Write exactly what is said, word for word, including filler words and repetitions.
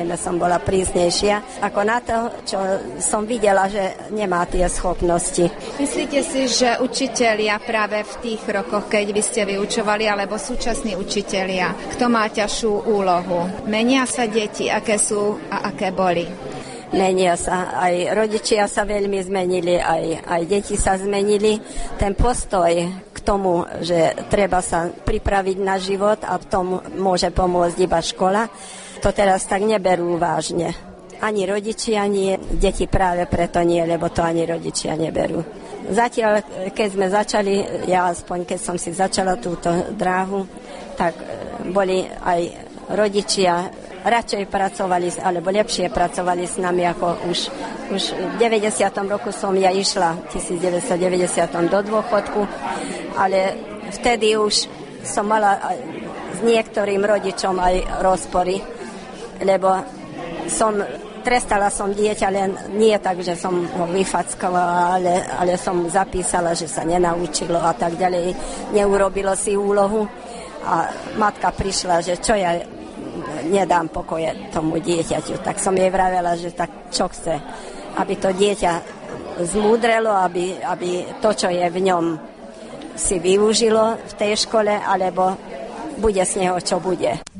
Som bola prísnejšia ako na to, čo som videla, že nemá tie schopnosti. Myslíte si, že učitelia práve v tých rokoch, keď vy ste vyučovali, alebo súčasní učitelia, kto má ťažšiu úlohu? Menia sa deti, aké sú a aké boli? Menia sa. Aj rodičia sa veľmi zmenili, aj, aj deti sa zmenili. Ten postoj k tomu, že treba sa pripraviť na život a v tom môže pomôcť iba škola, to teraz tak neberú vážne. Ani rodičia nie, deti práve preto nie, lebo to ani rodičia neberú. Zatiaľ, keď sme začali, ja aspoň keď som si začala túto dráhu, tak boli aj rodičia radšej pracovali, alebo lepšie pracovali s nami, ako už, už v deväťdesiatom roku som ja išla, devätnásťstodeväťdesiat do dôchodku, ale vtedy už som mala s niektorým rodičom aj rozpory, lebo som trestala som dieťa, len nie tak, že som ho vyfackovala, ale, ale som zapísala, že sa nenaučilo a tak ďalej. Neurobilo si úlohu a matka prišla, že čo ja nedám pokoje tomu dieťaťu. Tak som jej vravela, že tak čo chce, aby to dieťa zmúdrelo, aby, aby to, čo je v ňom, si využilo v tej škole, alebo bude z neho, čo bude.